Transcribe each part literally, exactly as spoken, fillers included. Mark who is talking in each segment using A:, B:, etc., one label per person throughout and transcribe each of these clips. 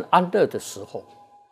A: 安乐的时候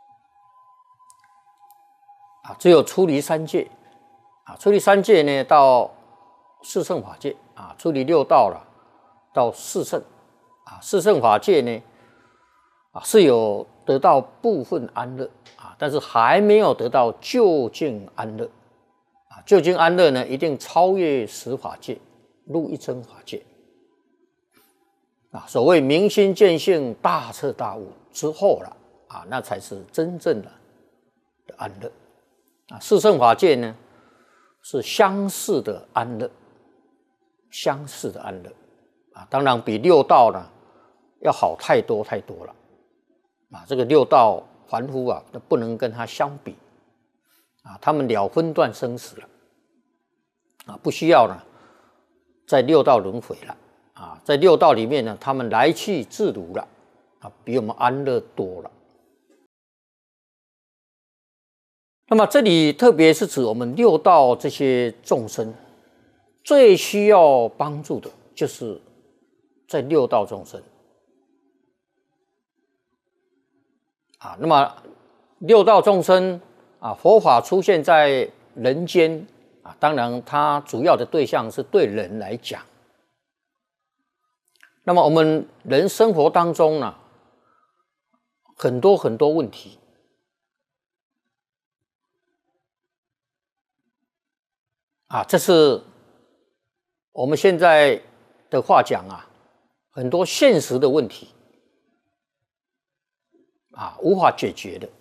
A: 啊，只有出离三界啊，出离三界呢，到四圣法界啊，出离六道了，到四圣啊，四圣法界呢啊是有得到部分安乐啊，但是还没有得到究竟安乐啊，究竟安乐呢，一定超越十法界，入一真法界。啊，所谓明心见性、大彻大悟之后了啊，那才是真正的的安乐啊。四圣法界呢，是相似的安乐，相似的安乐啊，当然比六道呢要好太多太多了啊。这个六道凡夫啊，都不能跟它相比啊，他们了分段生死了啊，不需要呢在六道轮回了。啊，在六道里面呢，他们来去自如了，啊，比我们安乐多了。那么这里特别是指我们六道这些众生，最需要帮助的，就是在六道众生。啊，那么六道众生啊，佛法出现在人间啊，当然它主要的对象是对人来讲。那么我们人生活当中呢，很多很多问题啊，这是我们现在的话讲啊，很多现实的问题啊，无法解决的。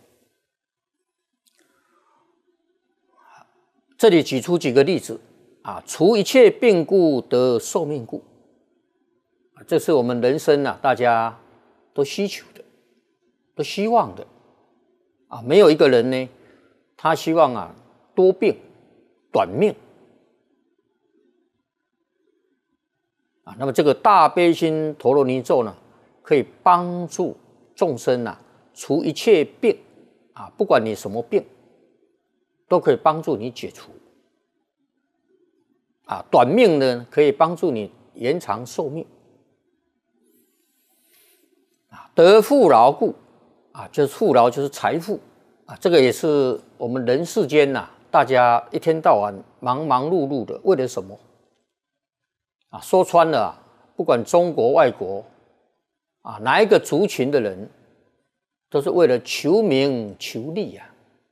A: 这里举出几个例子啊，除一切病故得寿命故。这是我们人生啊，大家都需求的，都希望的啊。没有一个人呢，他希望啊多病、短命啊。那么这个大悲心陀罗尼咒呢，可以帮助众生啊除一切病啊，不管你什么病，都可以帮助你解除啊。短命呢，可以帮助你延长寿命。得富饶故啊，就是富饶就是财富啊，这个也是我们人世间呐、啊，大家一天到晚忙忙碌碌的，为了什么啊？说穿了、啊，不管中国外国啊，哪一个族群的人，都是为了求名求利啊，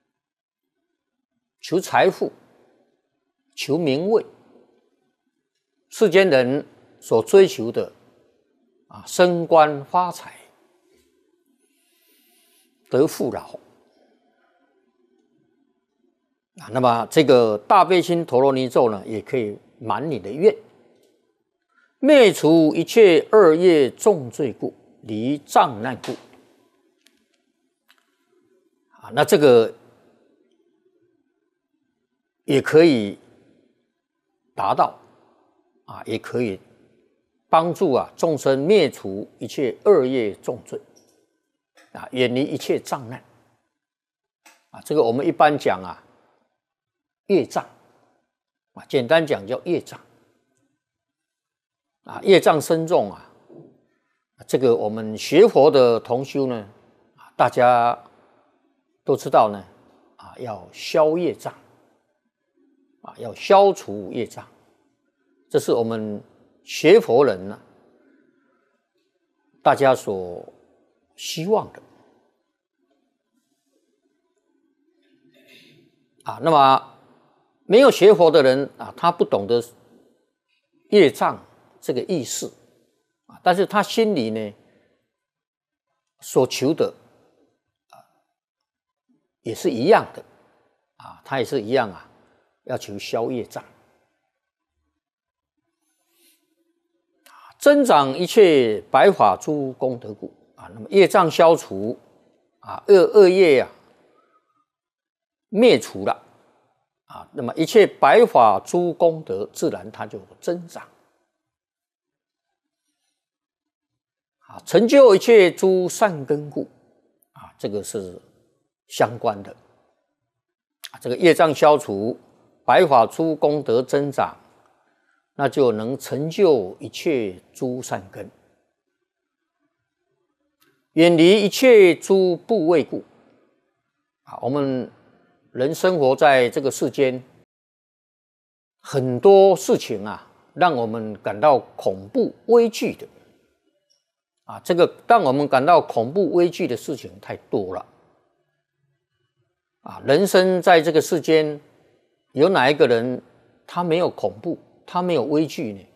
A: 求财富，求名位。世间人所追求的啊，升官发财。得富饶啊，那么这个大悲心陀罗尼咒呢，也可以满你的愿，灭除一切恶业重罪故，离障难故啊，那这个也可以达到啊，也可以帮助啊众生灭除一切恶业重罪。啊，远离一切障难啊！这个我们一般讲啊，业障啊，简单讲叫业障啊，业障深重啊。这个我们学佛的同修呢，啊，大家都知道呢，啊，要消业障啊，要消除业障，这是我们学佛人呢，大家所希望的啊，那么没有学佛的人啊，他不懂得业障这个意思啊，但是他心里呢所求的啊也是一样的啊，他也是一样啊，要求消业障，增长一切白法诸功德故。啊，那么业障消除啊，恶恶业啊灭除了啊，那么一切白法诸功德自然它就增长啊，成就一切诸善根故啊，这个是相关的啊，这个业障消除，白法诸功德增长，那就能成就一切诸善根。 远离一切诸不畏故。啊，我们人生活在这个世间，很多事情啊，让我们感到恐怖畏惧的。啊，这个让我们感到恐怖畏惧的事情太多了。啊，人生在这个世间，有哪一个人他没有恐怖，他没有畏惧呢？